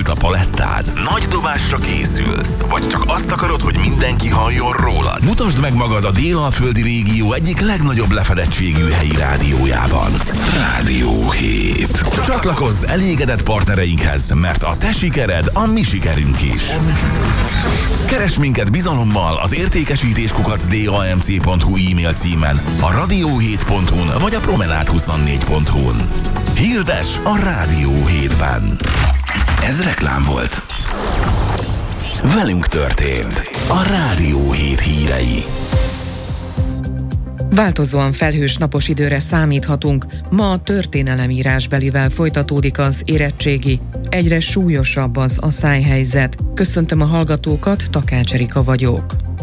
a palettád? Nagy dobásra készülsz? Vagy csak azt akarod, hogy mindenki halljon rólad? Mutasd meg magad a Dél-Alföldi régió egyik legnagyobb lefedettségű helyi rádiójában. Rádió 7. Csatlakozz elégedett partnereinkhez, mert a te sikered a mi sikerünk is. Keresd minket bizalommal az értékesítés@damc.hu e-mail címen, a radio7.hu-n vagy a promenade24.hu-n. Hirdes a Rádió 7-ben. Ez reklám volt. Velünk történt a Rádió 7 hírei. Változóan felhős napos időre számíthatunk. Ma a történelemírásbelivel folytatódik az érettségi. Egyre súlyosabb az asszályhelyzet. Köszöntöm a hallgatókat, Takács Erika vagyok.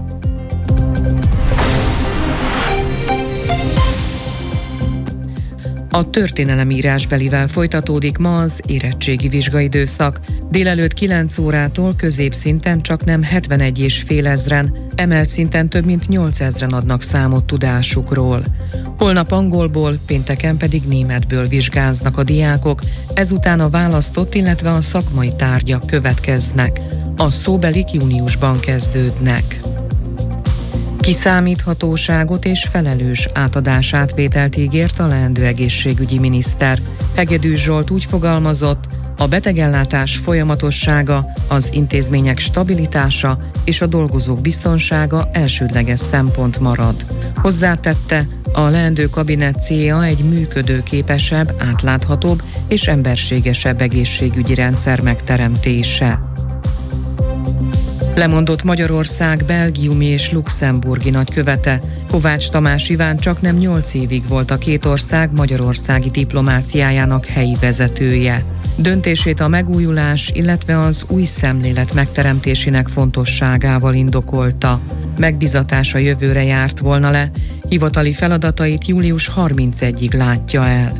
A történelemírásbelivel folytatódék ma az érettségi vizsgaidőszak. Délelőtt 9 órától középszinten csaknem 71,5 ezren, emelt szinten több mint 8 ezren adnak számot tudásukról. Holnap angolból, pénteken pedig németből vizsgáznak a diákok, ezután a választott, illetve a szakmai tárgyak következnek. A szóbelik júniusban kezdődnek. Kiszámíthatóságot és felelős átadásátvételt ígért a leendő egészségügyi miniszter. Hegedűs Zsolt úgy fogalmazott, a betegellátás folyamatossága, az intézmények stabilitása és a dolgozók biztonsága elsődleges szempont marad. Hozzátette, a leendő kabinet célja egy működőképesebb, átláthatóbb és emberségesebb egészségügyi rendszer megteremtése. Lemondott Magyarország belgiumi és luxemburgi nagykövete. Kovács Tamás Iván csaknem 8 évig volt a két ország magyarországi diplomáciájának helyi vezetője. Döntését a megújulás, illetve az új szemlélet megteremtésének fontosságával indokolta. Megbízatása jövőre járt volna le, hivatali feladatait július 31-ig látja el.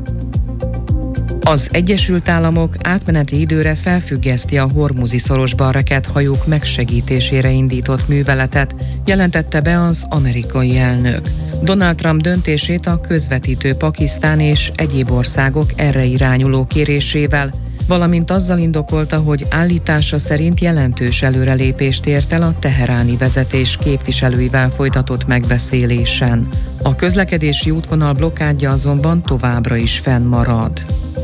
Az Egyesült Államok átmeneti időre felfüggeszti a Hormuzi szorosban rekedt hajók megsegítésére indított műveletet, jelentette be az amerikai elnök. Donald Trump döntését a közvetítő Pakisztán és egyéb országok erre irányuló kérésével, valamint azzal indokolta, hogy állítása szerint jelentős előrelépést ért el a teheráni vezetés képviselőivel folytatott megbeszélésen. A közlekedési útvonal blokkádja azonban továbbra is fennmarad.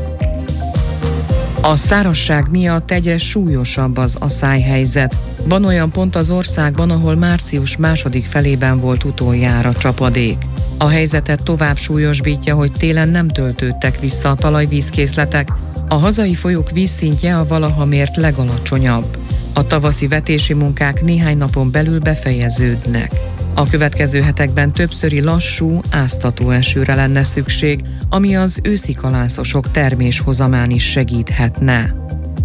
A szárazság miatt egyre súlyosabb az asszályhelyzet. Van olyan pont az országban, ahol március második felében volt utoljára csapadék. A helyzetet tovább súlyosbítja, hogy télen nem töltődtek vissza a talajvízkészletek, a hazai folyók vízszintje a valaha mért legalacsonyabb. A tavaszi vetési munkák néhány napon belül befejeződnek. A következő hetekben többszöri lassú, áztató esőre lenne szükség, ami az őszi kalászosok terméshozamán is segíthetne.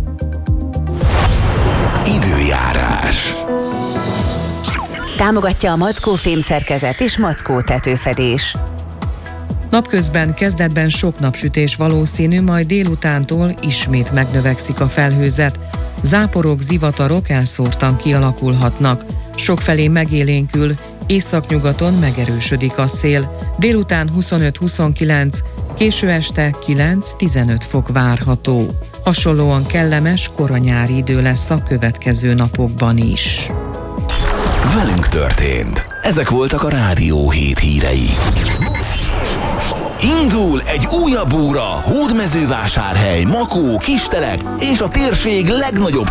Időjárás. Támogatja a Mackó fémszerkezet és Mackó tetőfedés. Napközben kezdetben sok napsütés valószínű, majd délutántól ismét megnövekszik a felhőzet. Záporok, zivatarok elszórtan kialakulhatnak. Sokfelé megélénkül, északnyugaton megerősödik a szél. Délután 25-29, késő este 9-15 fok várható. Hasonlóan kellemes koranyári idő lesz a következő napokban is. Velünk történt. Ezek voltak a Rádió 7 hírei. Indul egy újabb óra Hódmezővásárhely, Makó, Kistelek és a térség legnagyobb